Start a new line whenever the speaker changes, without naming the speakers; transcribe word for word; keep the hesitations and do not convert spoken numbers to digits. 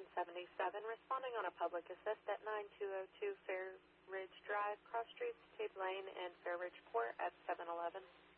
seven seventy-seven, responding on a public assist at nine two oh two Fair Ridge Drive, cross streets, Tabe Lane, and Fair Ridge Court at seven eleven.